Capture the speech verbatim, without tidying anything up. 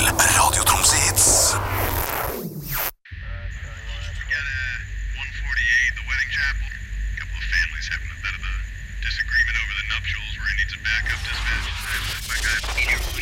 Radio Tromsø-hits. one forty-eight, the wedding chapel. A couple of families having a bit of a disagreement over the nuptials where he needs a backup dispatch. My guy.